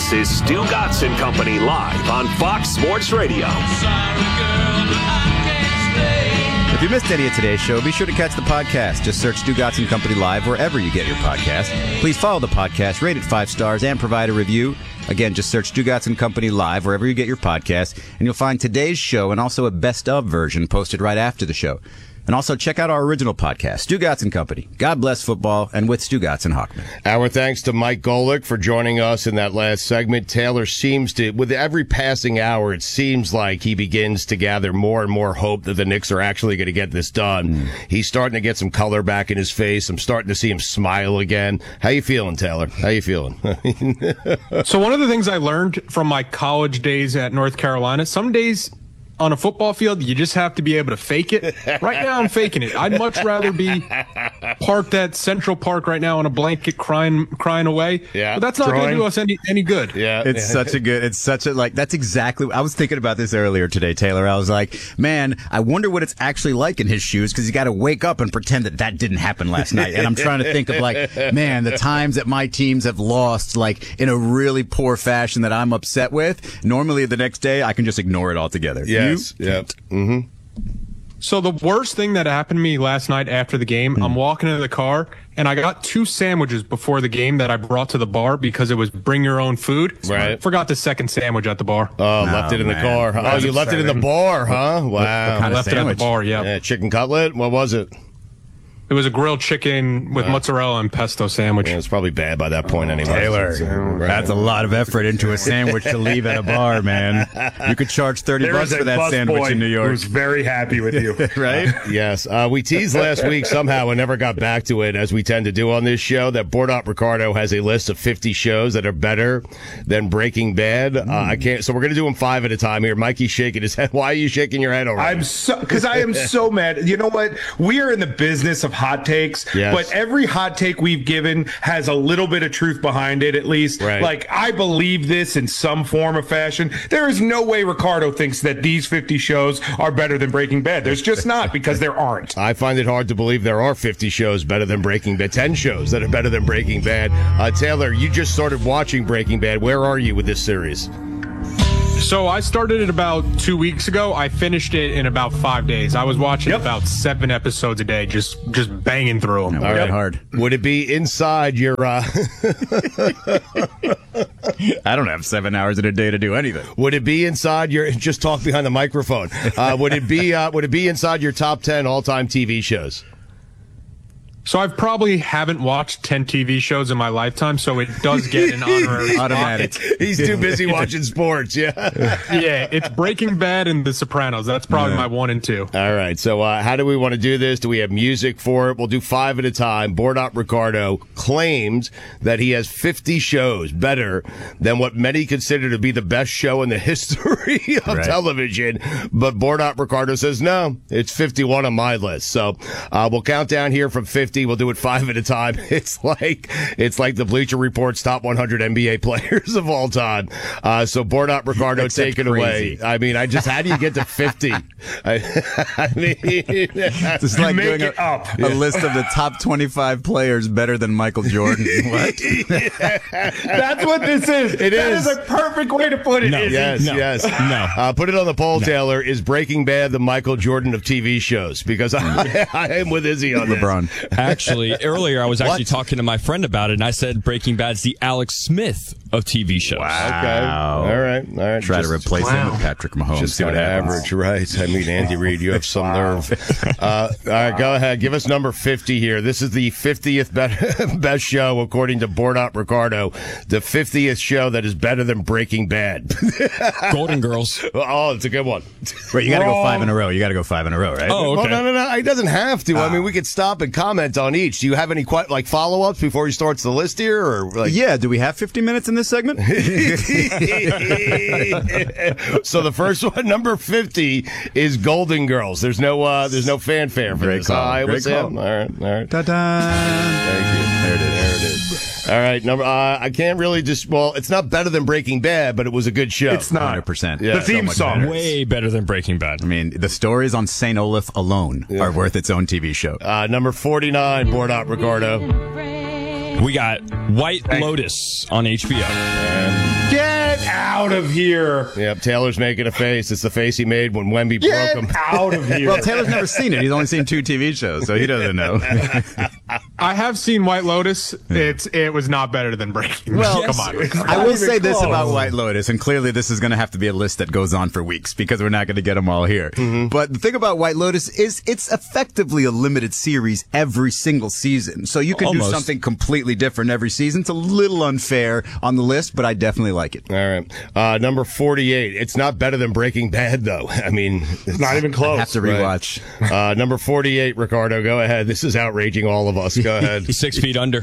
This is Stu Gatz and Company live on Fox Sports Radio. If you missed any of today's show, be sure to catch the podcast. Just search Stu Gatz and Company live wherever you get your podcast. Please follow the podcast, rate it 5 stars, and provide a review. Again, just search Stu Gatz and Company live wherever you get your podcast, and you'll find today's show and also a best of version posted right after the show. And also check out our original podcast, Stu Gatz and Company. God bless football, and with Stu Gatz and Hochman. Our thanks to Mike Golick for joining us in that last segment. Taylor seems to, with every passing hour, it seems like he begins to gather more and more hope that the Knicks are actually going to get this done. He's starting to get some color back in his face. I'm starting to see him smile again. How you feeling, Taylor? How you feeling? So one of the things I learned from my college days at North Carolina, some days on a football field, you just have to be able to fake it. Right now, I'm faking it. I'd much rather be parked at Central Park right now on a blanket crying away. Yeah. But that's not going to do us any good. Yeah. That's exactly, I was thinking about this earlier today, Taylor. I was like, man, I wonder what it's actually like in his shoes, because you got to wake up and pretend that didn't happen last night. And I'm trying to think of, like, man, the times that my teams have lost, like, in a really poor fashion that I'm upset with. Normally, the next day, I can just ignore it altogether. Yeah. Yes. Yep. Mm-hmm. So the worst thing that happened to me last night after the game, I'm walking into the car, and I got 2 sandwiches before the game that I brought to the bar because it was bring your own food. So right. I forgot the second sandwich at the bar. Oh, left it in the car. Oh, you left it in the bar, huh? Wow. I left it at the bar, yeah. Chicken cutlet? What was it? It was a grilled chicken with mozzarella and pesto sandwich. Yeah, it's probably bad by that point anyway. Taylor, that's a lot of effort into a sandwich to leave at a bar, man. You could charge $30 for that sandwich in New York. Who's very happy with you. Right? Yes. We teased last week somehow and never got back to it, as we tend to do on this show, that Bordop Ricardo has a list of 50 shows that are better than Breaking Bad. So we're going to do them 5 at a time here. Mikey's shaking his head. Why are you shaking your head already? Because I am so mad. You know what? We are in the business of hot takes, but every hot take we've given has a little bit of truth behind it, at least. Right. Like, I believe this in some form or fashion. There is no way Ricardo thinks that these 50 shows are better than Breaking Bad. There's just not, because there aren't. I find it hard to believe there are 50 shows better than Breaking Bad, 10 shows that are better than Breaking Bad. Taylor, you just started watching Breaking Bad. Where are you with this series? So I started it about 2 weeks ago. I finished it in about 5 days. I was watching about 7 episodes a day, just banging through them. All right, hard. Would it be inside your... I don't have 7 hours in a day to do anything. Would it be inside your... Just talk behind the microphone. Would it be inside your top 10 all-time TV shows? So I probably haven't watched 10 TV shows in my lifetime, so it does get an honorary automatic. He's too busy watching sports, yeah. Yeah, it's Breaking Bad and The Sopranos. That's probably my 1 and 2. All right, so how do we want to do this? Do we have music for it? We'll do 5 at a time. Bordop Ricardo claims that he has 50 shows better than what many consider to be the best show in the history of television. But Bordop Ricardo says, no, it's 51 on my list. So we'll count down here from 50. We'll do it 5 at a time. It's like the Bleacher Report's top 100 NBA players of all time. So Bordop Ricardo, take it away. I mean, how do you get to 50? I mean, it's like doing a list of the top 25 players better than Michael Jordan. What? That's what this is. That is a perfect way to put it. No. Yes. No. Put it on the poll, Taylor. Is Breaking Bad the Michael Jordan of TV shows? Because I am with Izzy on LeBron. Actually, earlier I was talking to my friend about it, and I said Breaking Bad's the Alex Smith of TV shows. Wow. Okay. All right. Try to replace him with Patrick Mahomes. Just on average, right? I mean, Andy Reid, you have some nerve. All right, go ahead. Give us number 50 here. This is the 50th best show, according to Bordop Ricardo. The 50th show that is better than Breaking Bad. Golden Girls. Oh, it's a good one. Wait, you got to go 5 in a row. Right? Oh, okay. Well, no. He doesn't have to. I mean, we could stop and comment on each. Do you have any follow-ups before he starts the list here? Or yeah, do we have 50 minutes in this segment? So the first one, number 50, is Golden Girls. There's no fanfare for this. Great call. All right. Ta-da! Thank you. There it is. All right, I can't really it's not better than Breaking Bad, but it was a good show. It's not. 100%. Yeah. The theme song. Way better than Breaking Bad. I mean, the stories on St. Olaf alone are worth its own TV show. Number 49, Bordop Ricardo. We got White Lotus on HBO. Get out of here. Yep, Taylor's making a face. It's the face he made when Wemby broke him. Out of here. Well, Taylor's never seen it. He's only seen 2 TV shows, so he doesn't know. I have seen White Lotus. It was not better than Breaking Bad. Well, Come on. I will say this about White Lotus, and clearly this is going to have to be a list that goes on for weeks because we're not going to get them all here. Mm-hmm. But the thing about White Lotus is it's effectively a limited series every single season. So you can do something completely different every season. It's a little unfair on the list, but I definitely like it. All right. Number 48. It's not better than Breaking Bad, though. I mean, it's not even close. I have to rewatch. Right. Number 48, Ricardo, go ahead. This is outraging all of us. Go ahead. 6 feet under.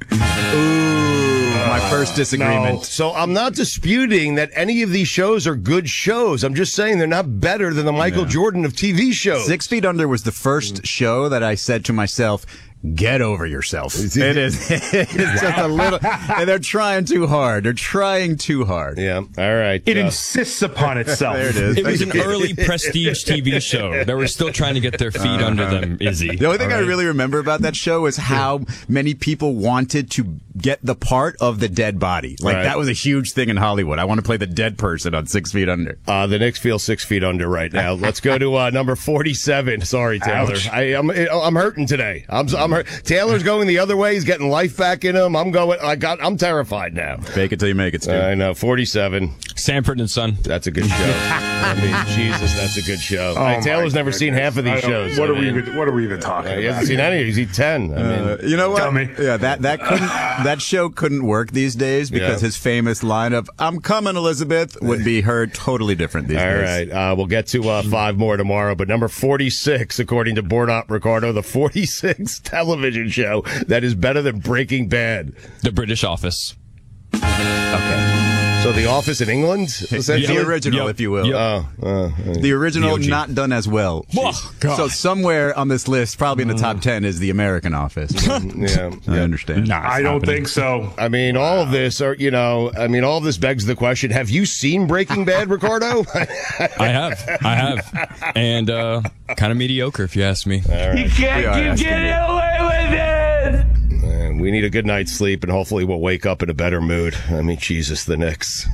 Ooh, my first disagreement. No. So I'm not disputing that any of these shows are good shows. I'm just saying they're not better than the Michael Jordan of TV shows. 6 Feet Under was the first show that I said to myself, get over yourself. It is. It's just a little, and they're trying too hard. They're trying too hard. Yeah. All right. It insists upon itself. There it is. It was an early prestige TV show. They were still trying to get their feet under them, Izzy. The only thing I really remember about that show is how many people wanted to get the part of the dead body. Like, that was a huge thing in Hollywood. I want to play the dead person on 6 Feet Under. The Knicks feel 6 feet under right now. Let's go to number 47. Sorry, Taylor. I'm hurting today. I'm hurt. Taylor's going the other way. He's getting life back in him. I'm terrified now. Fake it till you make it, Stu. I know. 47. Sanford and Son. That's a good show. I mean, Jesus, that's a good show. Taylor's never seen half of these shows. What are we even talking about? He hasn't seen any. He's 10. I mean, you know what? Dummy. Yeah, that show couldn't work these days because his famous line of "I'm coming, Elizabeth" would be heard totally different these days. All right, we'll get to 5 more tomorrow. But number 46, according to Board Op Ricardo, the 46th television show that is better than Breaking Bad. The British Office. Okay. So The Office in England? The original, if you will. The original, not done as well. Oh, God. So somewhere on this list, probably in the top 10, is The American Office. I understand. I don't think so. I mean, all of this all of this begs the question, have you seen Breaking Bad, Ricardo? I have. And kind of mediocre, if you ask me. All right. You can't keep getting away with it! We need a good night's sleep, and hopefully we'll wake up in a better mood. I mean, Jesus, the Knicks.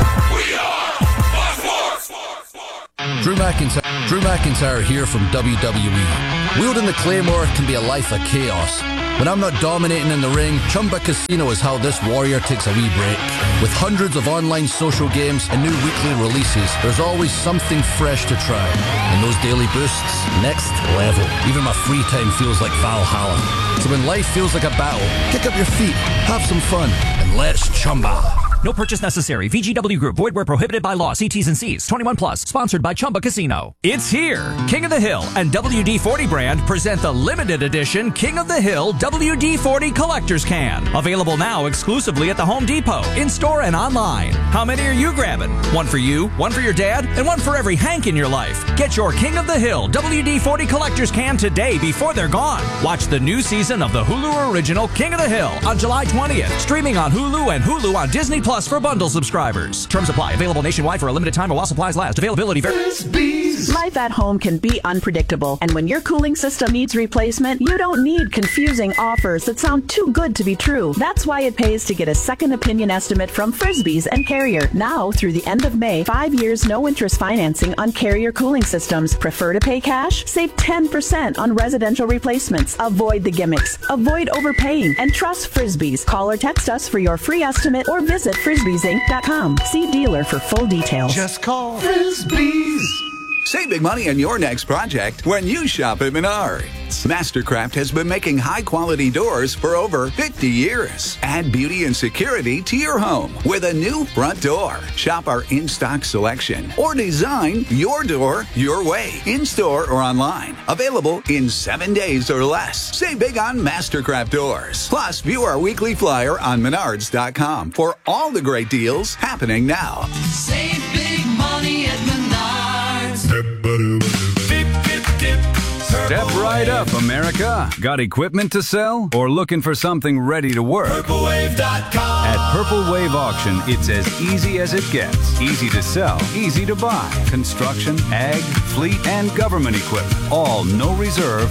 Drew McIntyre here from WWE. Wielding the Claymore can be a life of chaos. When I'm not dominating in the ring, Chumba Casino is how this warrior takes a wee break. With hundreds of online social games and new weekly releases, there's always something fresh to try. And those daily boosts, next level. Even my free time feels like Valhalla. So when life feels like a battle, kick up your feet, have some fun, and let's Chumba. No purchase necessary. VGW Group. Void where prohibited by law. See T's and C's. 21 plus. Sponsored by Chumba Casino. It's here. King of the Hill and WD-40 brand present the limited edition King of the Hill WD-40 Collector's Can. Available now exclusively at the Home Depot, in-store and online. How many are you grabbing? One for you, one for your dad, and one for every Hank in your life. Get your King of the Hill WD-40 Collector's Can today before they're gone. Watch the new season of the Hulu original King of the Hill on July 20th. Streaming on Hulu and Hulu on Disney Plus for bundle subscribers. Terms apply. Available nationwide for a limited time or while supplies last. Availability varies. Life at home can be unpredictable, and when your cooling system needs replacement, you don't need confusing offers that sound too good to be true. That's why it pays to get a second opinion estimate from Frisbees and Carrier. Now, through the end of May, 5 years no interest financing on Carrier cooling systems. Prefer to pay cash? Save 10% on residential replacements. Avoid the gimmicks. Avoid overpaying. And trust Frisbees. Call or text us for your free estimate or visit frisbeesinc.com. See dealer for full details. Just call Frisbees. Save big money on your next project when you shop at Menards. Mastercraft has been making high-quality doors for over 50 years. Add beauty and security to your home with a new front door. Shop our in-stock selection or design your door your way, in-store or online. Available in 7 days or less. Save big on Mastercraft doors. Plus, view our weekly flyer on Menards.com for all the great deals happening now. Save big money at Menards. Step right up, America. Got equipment to sell or looking for something ready to work? PurpleWave.com. At Purple Wave Auction, it's as easy as it gets. Easy to sell, easy to buy. Construction, ag, fleet, and government equipment. All no reserve,